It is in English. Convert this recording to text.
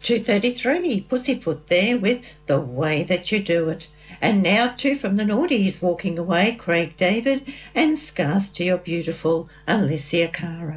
233, Pussyfoot there with The Way That You Do It. And now two from the noughties walking away, Craig David, and Scars to Your Beautiful, Alicia Cara.